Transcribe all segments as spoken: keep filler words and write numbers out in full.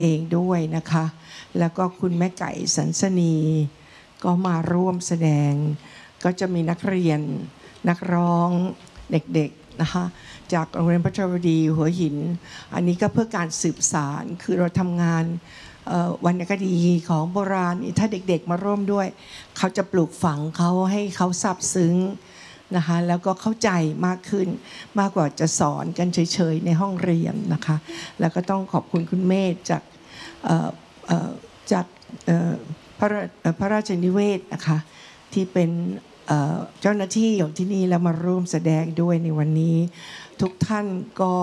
เองด้วยนะคะแล้วก็คุณแม่ไก่สันสนีก็มาร่วมแสดงก็จะมีนักเรียนนักร้องเด็กๆนะคะจากโรงเรียนพัชรวดีหัวหินอันนี้ก็เพื่อการสืบสานคือเราทำงานวรรณคดีของโบราณถ้าเด็กๆมาร่วมด้วยเขาจะปลูกฝังเขาให้เขาซาบซึ้งนะคะแล้วก็เข้าใจมากขึ้นมากกว่าจะสอนกันเฉยๆในห้องเรียนนะคะแล้วก็ต้องขอบคุณคุณเมธจากจากพระพระราชนิเวศนะคะที่เป็นเจ้าหน้าที่ของที่นี่แล้วมาร่วมแสดงด้วยในวันนี้ทุกท่านก็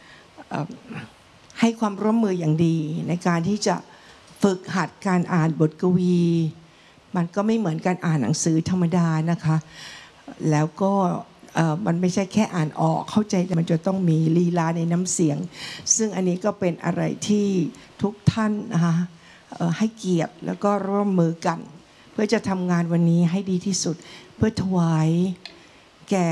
ให้ความร่วมมืออย่างดีในการที่จะฝึกหัดการอ่านบทกวีมันก็ไม่เหมือนการอ่านหนังสือธรรมดานะคะแล้วก็มันไม่ใช่แค่อ่านออกเข้าใจแต่มันจะต้องมีลีลาในน้ำเสียงซึ่งอันนี้ก็เป็นอะไรที่ทุกท่านนะคะให้เกียรติแล้วก็ร่วมมือกันเพื่อจะทำงานวันนี้ให้ดีที่สุดเพื่อถวายแก่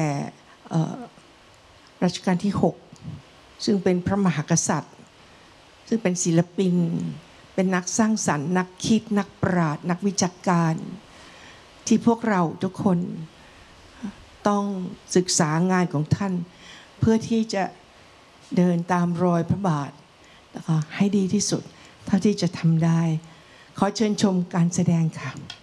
รัชกาลที่หกซึ่งเป็นพระมหากษัตริย์ซึ่งเป็นศิลปินเป็นนักสร้างสรรค์นักคิดนักปราชญ์นักวิจักการที่พวกเราทุกคนต้องศึกษางานของท่านเพื่อที่จะเดินตามรอยพระบาทนะคะให้ดีที่สุดเท่าที่จะทำได้ขอเชิญชมการแสดงค่ะ